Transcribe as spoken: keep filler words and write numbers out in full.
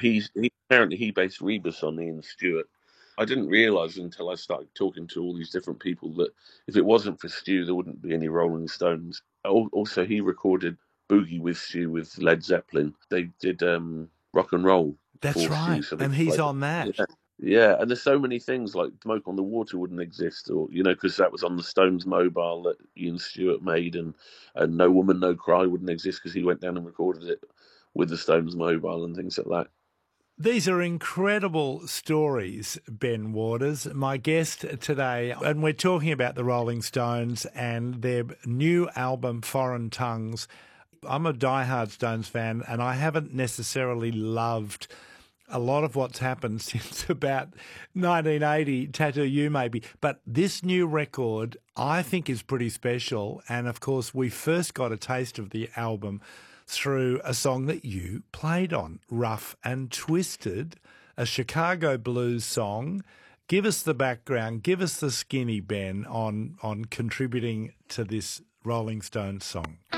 he's he, apparently he based Rebus on Ian Stewart. I didn't realise until I started talking to all these different people that if it wasn't for Stu, there wouldn't be any Rolling Stones. Also, he recorded Boogie with Stu with Led Zeppelin. They did um, rock and roll That's for Stu. right, So they and he's like, on that. yeah, yeah, and there's so many things like Smoke on the Water wouldn't exist, or you know, because that was on the Stones mobile that Ian Stewart made, and and No Woman No Cry wouldn't exist because he went down and recorded it with the Stones mobile and things like that. These are incredible stories, Ben Waters, my guest today. And we're talking about the Rolling Stones and their new album, Foreign Tongues. I'm a diehard Stones fan, and I haven't necessarily loved a lot of what's happened since about nineteen eighty, Tattoo You maybe. But this new record, I think, is pretty special. And, of course, we first got a taste of the album through a song that you played on, Rough and Twisted, a Chicago blues song. Give us the background, give us the skinny, Ben, on, on contributing to this Rolling Stones song.